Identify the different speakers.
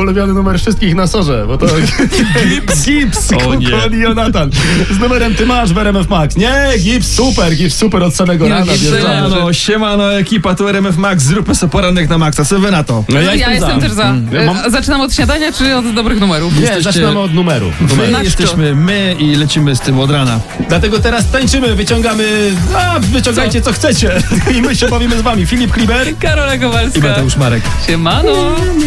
Speaker 1: ulubiony numer wszystkich na Sorze, bo to Gips, Kukon i Jonatan. Z numerem ty masz w RMF Max. Nie, Gips super od samego rana.
Speaker 2: Siemano ekipa, tu RMF Max, zróbmy sobie poranek na Maxa, co wy na to?
Speaker 3: No ja jestem też za. Zaczynam od śniadania czy od dobrych numerów?
Speaker 1: Nie, zaczynamy od numeru.
Speaker 2: Jesteśmy my i lecimy z tym od rana.
Speaker 1: Dlatego teraz tańczymy, wyciągajcie co chcecie. I my się bawimy z wami. Filip Kliber,
Speaker 3: Karola Kowalska
Speaker 2: I Mateusz Marek.
Speaker 3: Siemano.